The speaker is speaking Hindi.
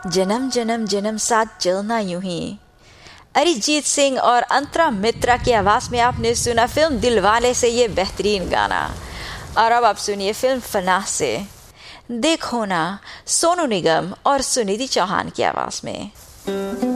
जन्म जन्म जन्म साथ चलना यूं ही। अरिजीत सिंह और अंतरा मित्रा की आवाज में आपने सुना फिल्म दिलवाले से ये बेहतरीन गाना। और अब आप सुनिए फिल्म फनाह से देखो ना, सोनू निगम और सुनिधि चौहान की आवाज में।